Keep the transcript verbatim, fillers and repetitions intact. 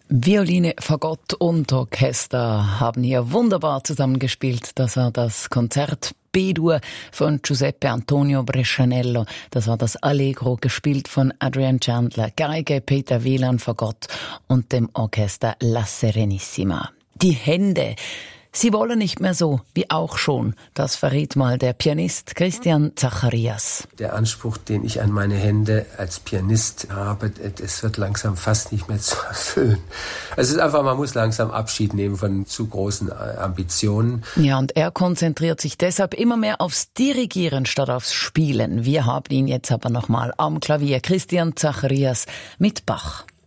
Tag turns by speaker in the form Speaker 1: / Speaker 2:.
Speaker 1: Violine, Fagott und Orchester haben hier wunderbar zusammengespielt. Das war das Konzert B-Dur von Giuseppe Antonio Brescianello. Das war das Allegro, gespielt von Adrian Chandler, Geige Peter Wieland, Fagott und dem Orchester La Serenissima. Die Hände, sie wollen nicht mehr so wie auch schon. Das verriet mal der Pianist Christian Zacharias.
Speaker 2: Der Anspruch, den ich an meine Hände als Pianist habe, das wird langsam fast nicht mehr zu erfüllen. Es ist einfach, man muss langsam Abschied nehmen von zu großen Ambitionen.
Speaker 1: Ja, und er konzentriert sich deshalb immer mehr aufs Dirigieren statt aufs Spielen. Wir haben ihn jetzt aber nochmal am Klavier. Christian Zacharias mit Bach.